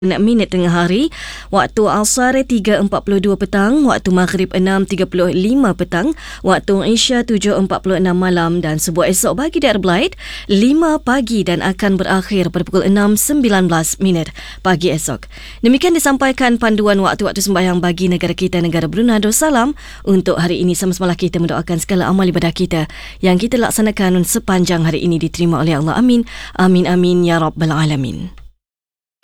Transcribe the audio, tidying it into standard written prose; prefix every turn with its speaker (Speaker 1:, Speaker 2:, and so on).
Speaker 1: minit tengah hari, waktu Asar 3.42 petang, waktu Maghrib 6.35 petang, waktu Isya 7.46 malam dan sebuah esok bagi di Adelaide 5 pagi dan akan berakhir pada pukul 6.19 minit pagi esok. Demikian disampaikan panduan waktu-waktu sembahyang bagi negara kita, negara Brunei Darussalam. Untuk hari ini sama-sama kita mendoakan segala amal ibadah kita yang kita laksanakan sepanjang hari ini diterima oleh Allah. Amin. Amin amin ya rabbal alamin.